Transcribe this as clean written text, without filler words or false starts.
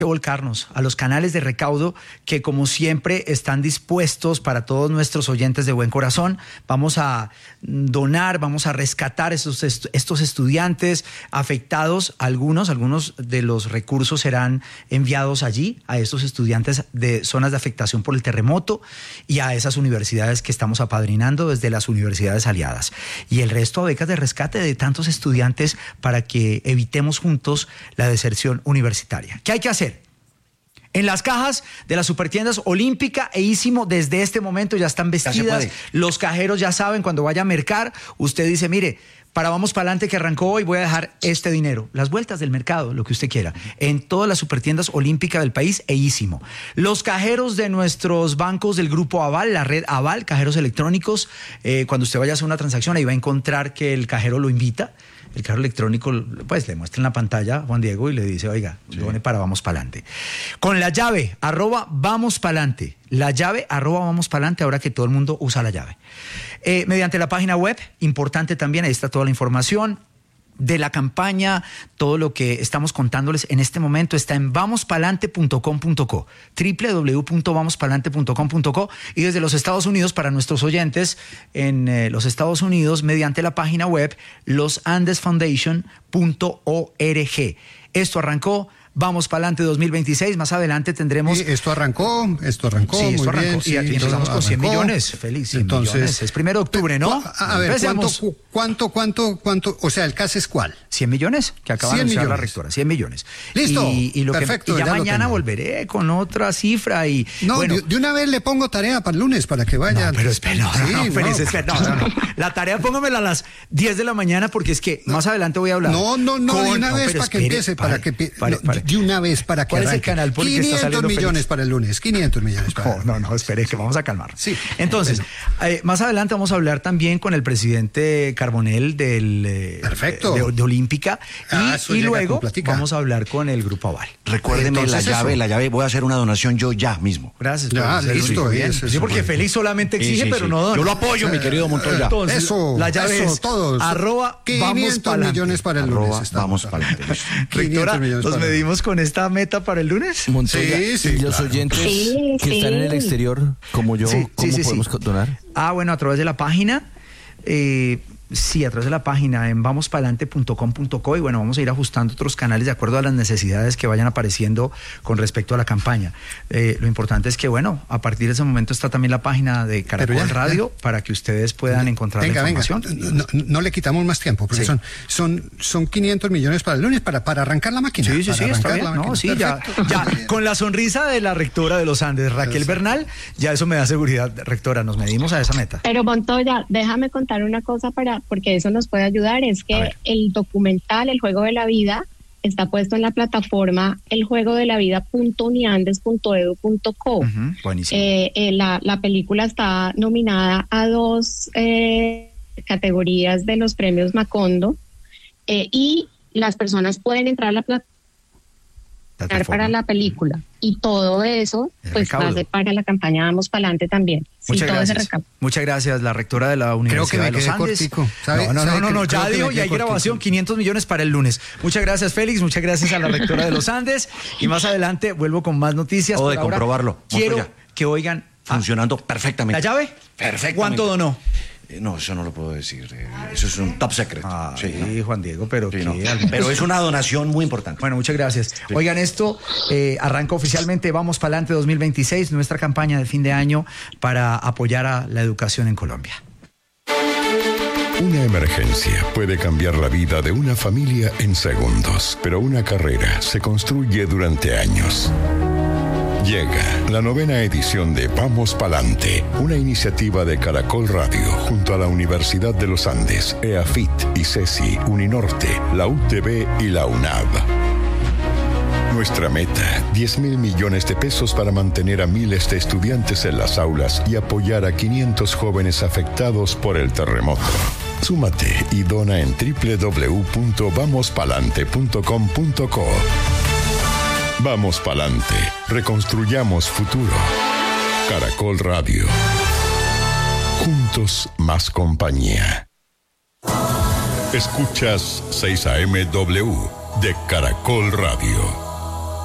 volcarnos a los canales de recaudo que, como siempre, están dispuestos para todos nuestros oyentes de buen corazón. Vamos a donar, vamos a rescatar estos estudiantes afectados. Algunos de los recursos serán enviados allí a estos estudiantes de zonas de afectación por el terremoto y a esas universidades que estamos apadrinando desde las universidades aliadas. Y el resto a becas de rescate de tantos estudiantes para que evitemos juntos la deserción universitaria. ¿Qué hay que hacer? En las cajas de las supertiendas Olímpica e Ísimo, desde este momento ya están vestidas. Los cajeros ya saben, cuando vaya a mercar, usted dice, mire, para Vamos Pa'lante que arrancó hoy voy a dejar este dinero. Las vueltas del mercado, lo que usted quiera. En todas las supertiendas Olímpica del país e Ísimo. Los cajeros de nuestros bancos del Grupo Aval, la red Aval, cajeros electrónicos, cuando usted vaya a hacer una transacción, ahí va a encontrar que el cajero lo invita. El cajero electrónico, pues le muestra en la pantalla a Juan Diego y le dice, oiga, done para Vamos Pa'lante. Con la llave, @Vamos Pa'lante. La llave, @Vamos Pa'lante, ahora que todo el mundo usa la llave. Mediante la página web, importante también, ahí está toda la información de la campaña, todo lo que estamos contándoles en este momento está en vamospalante.com.co, www.vamospalante.com.co, y desde los Estados Unidos, para nuestros oyentes en los Estados Unidos, mediante la página web losandesfoundation.org. Esto arrancó. Vamos Pa'lante 2026, más adelante tendremos... Sí, esto arrancó, sí, esto arrancó, bien, y aquí empezamos con 100 millones, feliz, 100 millones, es 1 de octubre, ¿no? A ver, ¿cuánto? O sea, ¿el caso es cuál? 100 millones, que acaba de anunciar la rectora, 100 millones. Listo, y perfecto. Y ya mañana volveré con otra cifra y... No, bueno, de una vez le pongo tarea para el lunes, para que vayan. No, pero espera, no. La tarea póngamela a las 10 de la mañana, porque es que más adelante voy a hablar. No, de una vez para que empiece, de una vez para que ¿cuál es el canal por el que está saliendo 500 millones feliz? Para el lunes, 500 millones para el lunes. No, espere, que vamos a calmar. Sí. Entonces, más adelante vamos a hablar también con el presidente Carbonell de Olímpica y luego vamos a hablar con el Grupo Aval. Recuérdeme la llave, voy a hacer una donación yo ya mismo. Gracias. Ya, listo. Sí, porque Félix solamente exige, pero no dona. Yo lo apoyo, mi querido Montoya. Entonces, la llave es todos. @Vamos millones para el lunes. Vamos Pa'lante. Rectora, ¿nos medimos con esta meta para el lunes? Montoya, sí, los oyentes que están en el exterior, como yo, ¿cómo podemos donar? Bueno, a través de la página, a través de la página en vamospalante.com.co, y bueno, vamos a ir ajustando otros canales de acuerdo a las necesidades que vayan apareciendo con respecto a la campaña. Lo importante es que, bueno, a partir de ese momento está también la página de Caracol Radio para que ustedes puedan encontrar la información. No le quitamos más tiempo, porque son 500 millones para el lunes para arrancar la máquina. Sí, está bien. Ya, con la sonrisa de la rectora de los Andes, Raquel Bernal, ya eso me da seguridad, rectora, nos medimos a esa meta. Pero Montoya, déjame contar una cosa porque eso nos puede ayudar, es que el documental El Juego de la Vida está puesto en la plataforma eljuegodelavida.uniandes.edu.co. Buenísimo. La película está nominada a 2 categorías de los premios Macondo, y las personas pueden entrar a la plataforma para la película, y todo eso pues va a ser para la campaña Vamos Pa'lante también. Muchas gracias, la rectora de la Universidad de los Andes. No, ya digo, y hay grabación, 500 millones para el lunes. Muchas gracias, Félix, muchas gracias a la rectora de los Andes, y más adelante vuelvo con más noticias. O de comprobarlo. Quiero que oigan... Funcionando perfectamente. ¿La llave? Perfectamente. ¿Cuánto donó? No, eso no lo puedo decir. Eso es un top secret. Juan Diego, pero es una donación muy importante. Bueno, muchas gracias. Sí. Oigan, esto arranca oficialmente Vamos Pa'lante 2026, nuestra campaña de fin de año para apoyar a la educación en Colombia. Una emergencia puede cambiar la vida de una familia en segundos, pero una carrera se construye durante años. Llega la 9ª edición de Vamos Pa'lante, una iniciativa de Caracol Radio junto a la Universidad de los Andes, EAFIT, ICESI, Uninorte, la UTB y la UNAV. Nuestra meta, 10.000 millones de pesos para mantener a miles de estudiantes en las aulas y apoyar a 500 jóvenes afectados por el terremoto. Súmate y dona en www.vamospalante.com.co. Vamos Pa'lante, reconstruyamos futuro. Caracol Radio. Juntos más compañía. Escuchas 6 AM W de Caracol Radio.